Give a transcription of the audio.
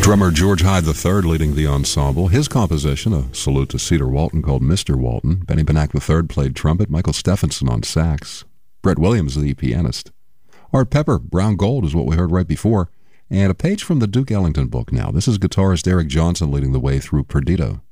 Drummer George Hyde III leading the ensemble. His composition, a salute to Cedar Walton, called Mr. Walton. Benny Benack III played trumpet. Michael Stephenson on sax. Brett Williams, the pianist. Art Pepper, Brown Gold is what we heard right before. And a page from the Duke Ellington book now. This is guitarist Eric Johnson leading the way through Perdido.